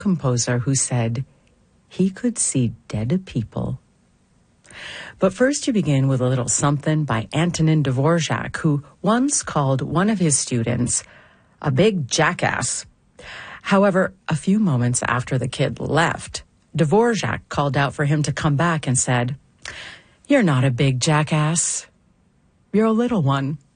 composer who said he could see dead people. But first you begin with a little something by Antonin Dvorak, who once called one of his students a big jackass. However, a few moments after the kid left, Dvorak called out for him to come back and said, "You're not a big jackass. You're a little one."